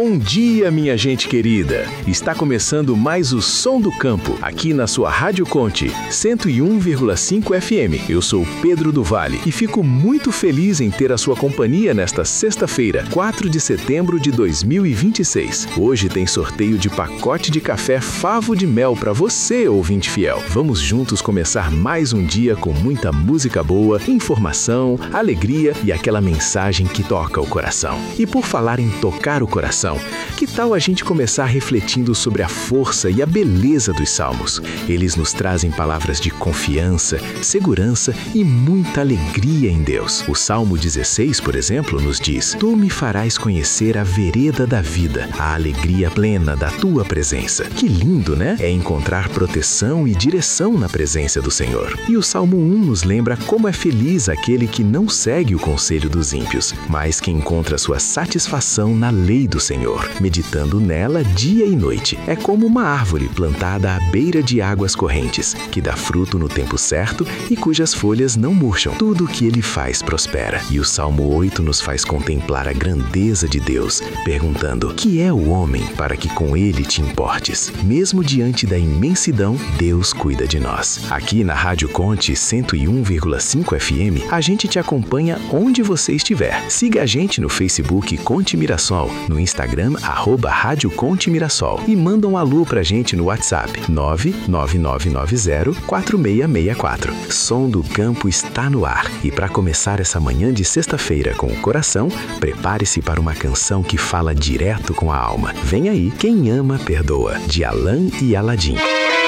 Bom dia, minha gente querida! Está começando mais o Som do Campo, aqui na sua Rádio Conte, 101,5 FM. Eu sou Pedro do Vale e fico muito feliz em ter a sua companhia nesta sexta-feira, 4 de setembro de 2026. Hoje tem sorteio de pacote de café Favo de Mel para você, ouvinte fiel. Vamos juntos começar mais um dia com muita música boa, informação, alegria e aquela mensagem que toca o coração. E por falar em tocar o coração, que tal a gente começar refletindo sobre a força e a beleza dos salmos? Eles nos trazem palavras de confiança, segurança e muita alegria em Deus. O Salmo 16, por exemplo, nos diz: Tu me farás conhecer a vereda da vida, a alegria plena da tua presença. Que lindo, né? É encontrar proteção e direção na presença do Senhor. E o Salmo 1 nos lembra como é feliz aquele que não segue o conselho dos ímpios, mas que encontra sua satisfação na lei do Senhor, meditando nela dia e noite. É como uma árvore plantada à beira de águas correntes, que dá fruto no tempo certo e cujas folhas não murcham. Tudo o que ele faz prospera. E o Salmo 8 nos faz contemplar a grandeza de Deus, perguntando: que é o homem para que com ele te importes? Mesmo diante da imensidão, Deus cuida de nós. Aqui na Rádio Conte 101,5 FM, a gente te acompanha onde você estiver. Siga a gente no Facebook Conte Mirassol, no Instagram @Rádio Conte Mirassol e manda um alô pra gente no WhatsApp 999904664. Som do Campo está no ar e para começar essa manhã de sexta-feira com o coração, prepare-se para uma canção que fala direto com a alma. Vem aí, Quem Ama Perdoa, de Alan e Aladim.